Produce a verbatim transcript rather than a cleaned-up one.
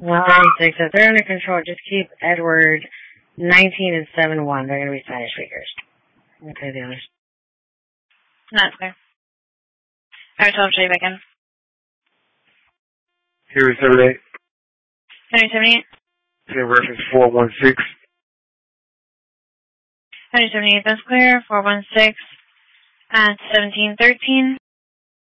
One six. If they're under control, just keep Edward nineteen and seven one. They're going to be Spanish speakers. Okay, the others. Not clear. Alright, twelve, show you back in. Here is seven eight. Henry seventy-eight. Ten reference four one six. Henry seventy-eight, that's clear. four one six at seventeen thirteen.